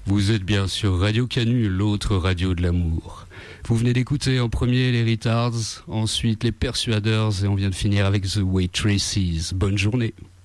Vous êtes bien sur Radio Canu, l'autre radio de l'amour. Vous venez d'écouter en premier les Retards, ensuite les Persuaders et on vient de finir avec The Waitresses. Bonne journée.